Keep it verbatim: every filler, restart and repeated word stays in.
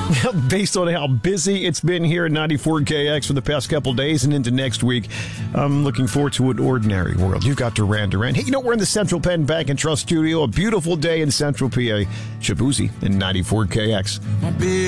Based on how busy it's been here at ninety-four K X for the past couple days and into next week, I'm looking forward to an ordinary world. You've got Duran Duran. Hey, you know, we're in the Central Penn Bank and Trust studio. A beautiful day in Central P A. Shabuzi in ninety-four K X.